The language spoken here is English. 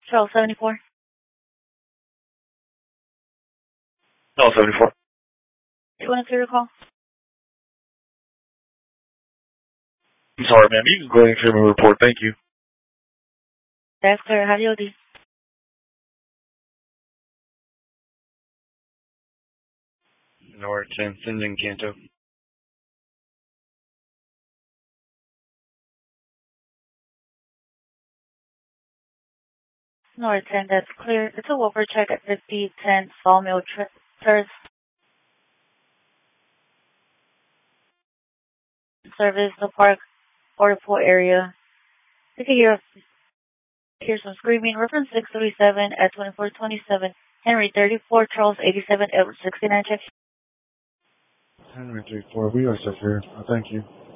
Charles 74. Charles 74. You want to your call? I'm sorry, ma'am. You can go ahead and clear my report. Thank you. That's clear. How do you do? North and Sinjin Kanto. North 10, that's clear. It's a Whopper check at 5010 Sawmill Terrace. Service the park or the pool area. You can hear some screaming. Reference 637 at 2427 Henry 34 Charles 87 Edward 69 check. Henry 34. We are so clear. Thank you.